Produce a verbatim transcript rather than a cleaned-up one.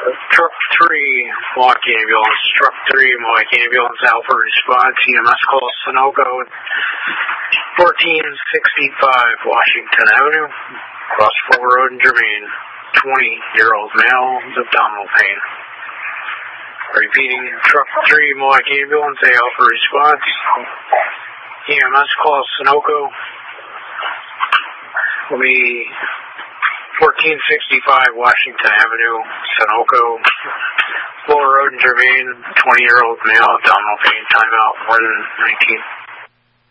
Truck three, Milwaukee ambulance. Truck three, Milwaukee ambulance. Alpha response. E M S call Sunoco. fourteen sixty-five Washington Avenue. Cross Full Road in Germain. twenty-year-old male with abdominal pain. Repeating. Truck three, Milwaukee ambulance. Alpha response. E M S call Sunoco. Will be fourteen sixty-five Washington Avenue, Sunoco, Full Road in Germain, twenty-year-old male, abdominal pain, timeout, more than nineteen.